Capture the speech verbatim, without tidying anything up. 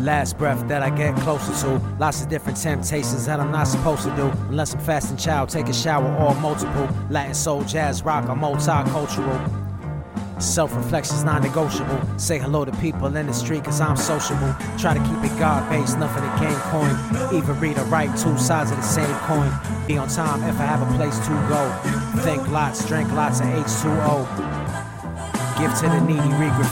last breath that I get closer to. Lots of different temptations that I'm not supposed to do. Unless I'm fasting child, take a shower or multiple. Latin, soul, jazz, rock, I'm multicultural. Self-reflection's non-negotiable. Say hello to people in the street cause I'm sociable. Try to keep it God-based, nothing to gain coin. Either read or write, two sides of the same coin. Be on time if I have a place to go. Think lots, drink lots of H two O. Give to the needy, read graffiti.